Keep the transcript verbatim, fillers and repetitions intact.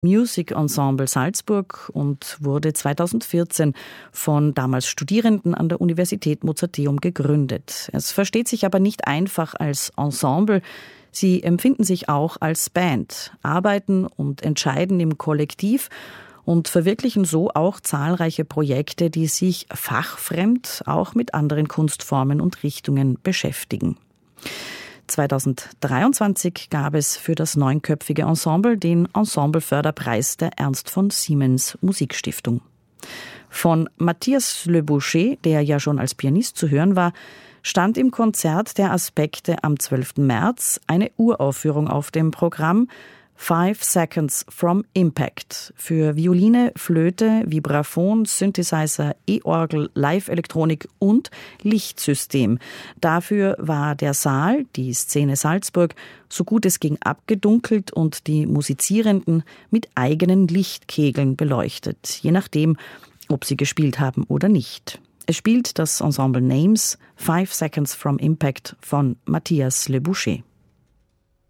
Music Ensemble Salzburg und wurde zweitausendvierzehn von damals Studierenden an der Universität Mozarteum gegründet. Es versteht sich aber nicht einfach als Ensemble. Sie empfinden sich auch als Band, arbeiten und entscheiden im Kollektiv und verwirklichen so auch zahlreiche Projekte, die sich fachfremd auch mit anderen Kunstformen und Richtungen beschäftigen. zweitausenddreiundzwanzig gab es für das neunköpfige Ensemble den Ensembleförderpreis der Ernst von Siemens Musikstiftung. Von Matthias Le Boucher, der ja schon als Pianist zu hören war, stand im Konzert der Aspekte am zwölften März eine Uraufführung auf dem Programm Five Seconds from Impact für Violine, Flöte, Vibraphon, Synthesizer, E-Orgel, Live-Elektronik und Lichtsystem. Dafür war der Saal, die Szene Salzburg, so gut es ging abgedunkelt und die Musizierenden mit eigenen Lichtkegeln beleuchtet, je nachdem, ob sie gespielt haben oder nicht. Es spielt das Ensemble Names Five Seconds from Impact von Matthias Le Boucher.